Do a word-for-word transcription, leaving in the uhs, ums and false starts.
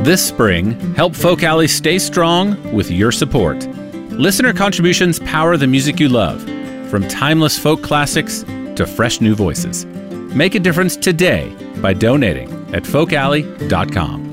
This spring, help Folk Alley stay strong with your support. Listener contributions power the music you love, from timeless folk classics to fresh new voices. Make a difference today by donating at folk alley dot com.